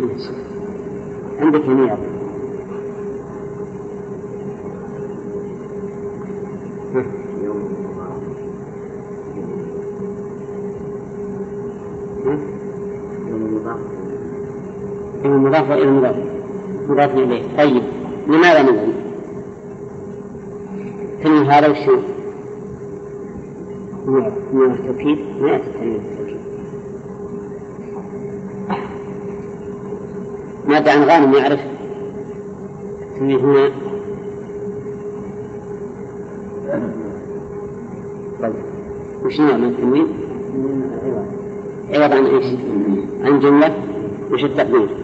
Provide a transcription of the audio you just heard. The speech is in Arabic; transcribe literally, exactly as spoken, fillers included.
عندك يمين المضاف إلى المضاف مضاف إليه. طيب لماذا نقول تنوين هذا وشو من التوكيد؟ ما يأتي تنوين التوكيد. ماذا عن غانم يعرف تنوين هنا؟ طيب وش نوع من التنوين؟ عوض عن إيش؟ عن جملة. وش التقدير؟